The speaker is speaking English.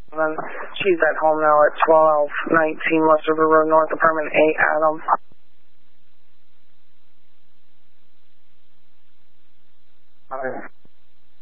And then she's at home now at 1219 West River Road, North Apartment 8, Adam. All right.